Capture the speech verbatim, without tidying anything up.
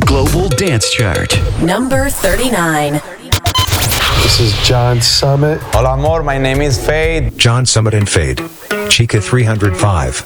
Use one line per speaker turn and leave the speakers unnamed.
Global Dance Chart.
Number thirty-nine.
This is John Summit.
Hola amor, my name is Fade.
John Summit and Fade. Chica three oh five.